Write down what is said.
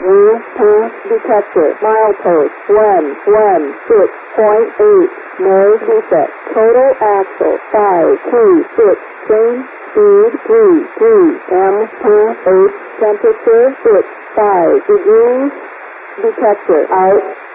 New path detector. Milepost 116.8. Nose reset. Total axle 526. Change speed 33. M path 8. Temperature 5 degrees. Detector out.